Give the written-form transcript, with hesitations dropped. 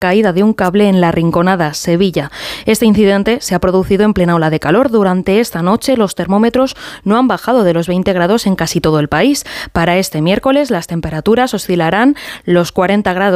caída de un cable en La Rinconada, Sevilla. Este incidente se ha producido en plena ola de calor. Durante esta noche los termómetros no han bajado de los 20 grados en casi todo el país. Para este miércoles las temperaturas oscilarán los 40 grados